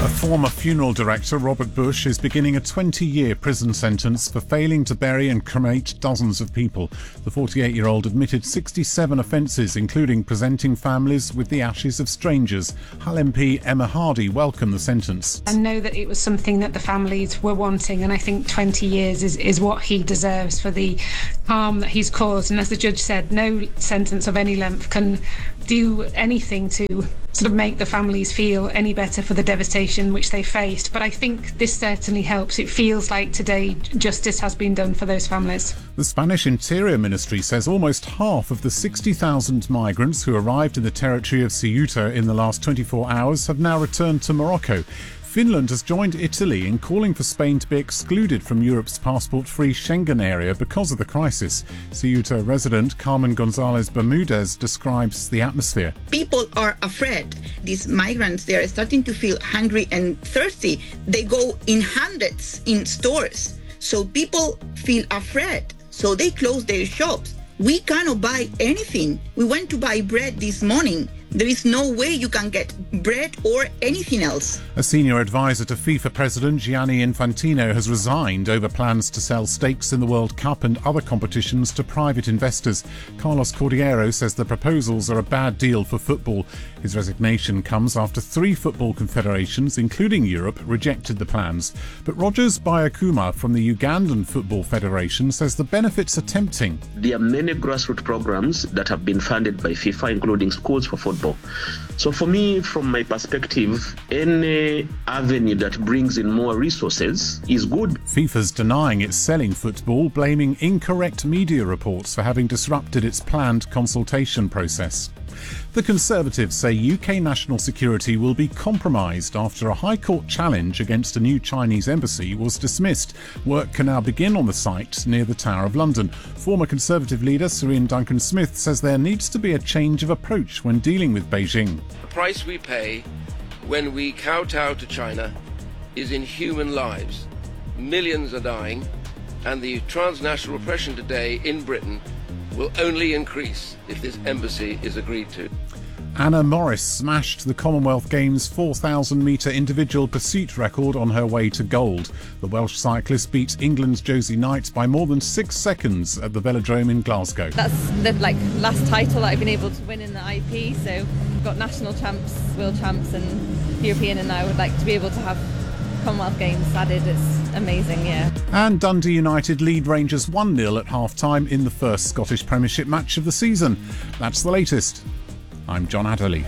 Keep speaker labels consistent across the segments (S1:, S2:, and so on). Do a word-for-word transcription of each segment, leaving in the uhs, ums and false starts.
S1: Former funeral director Robert Bush is beginning a twenty-year prison sentence for failing to bury and cremate dozens of people. The forty-eight-year-old admitted sixty-seven offences, including presenting families with the ashes of strangers. Hull M P Emma Hardy welcomed the sentence.
S2: I know that it was something that the families were wanting, and I think twenty years is, is what he deserves for the harm that he's caused. And as the judge said, no sentence of any length can do anything to sort of make the families feel any better for the devastation which they faced. But I think this certainly helps. It feels like today justice has been done for those families.
S1: The Spanish Interior Ministry says almost half of the sixty thousand migrants who arrived in the territory of Ceuta in the last twenty-four hours have now returned to Morocco. Finland has joined Italy in calling for Spain to be excluded from Europe's passport-free Schengen area because of the crisis. Ceuta resident Carmen Gonzalez Bermudez describes the atmosphere.
S3: People are afraid. These migrants, they are starting to feel hungry and thirsty. They go in hundreds in stores. So people feel afraid. So they close their shops. We cannot buy anything. We went to buy bread this morning. There is no way you can get bread or anything else.
S1: A senior advisor to FIFA President Gianni Infantino has resigned over plans to sell stakes in the World Cup and other competitions to private investors. Carlos Cordeiro says the proposals are a bad deal for football. His resignation comes after three football confederations, including Europe, rejected the plans. But Rogers Bayakuma from the Ugandan Football Federation says the benefits are tempting.
S4: There are many grassroots programs that have been funded by FIFA, including schools for football. So for me, from my perspective, any avenue that brings in more resources is good.
S1: FIFA's denying it's selling football, blaming incorrect media reports for having disrupted its planned consultation process. The Conservatives say U K national security will be compromised after a High Court challenge against a new Chinese embassy was dismissed. Work can now begin on the site near the Tower of London. Former Conservative leader Serene Duncan-Smith says there needs to be a change of approach when dealing with Beijing.
S5: The price we pay when we kowtow to China is in human lives. Millions are dying, and the transnational repression today in Britain will only increase if this embassy is agreed to.
S1: Anna Morris smashed the Commonwealth Games four thousand metre individual pursuit record on her way to gold. The Welsh cyclist beat England's Josie Knight by more than six seconds at the Velodrome in Glasgow.
S6: That's the like last title that I've been able to win in the I P, so I've got national champs, world champs and European, and I would like to be able to have Commonwealth Games added. It's amazing, yeah.
S1: And Dundee United lead Rangers one nil at half-time in the first Scottish Premiership match of the season. That's the latest. I'm John Adderley.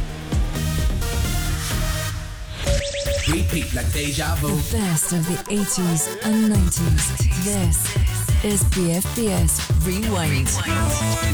S7: Repeat like deja vu.
S8: The best of the eighties and nineties. This is B F B S Rewind.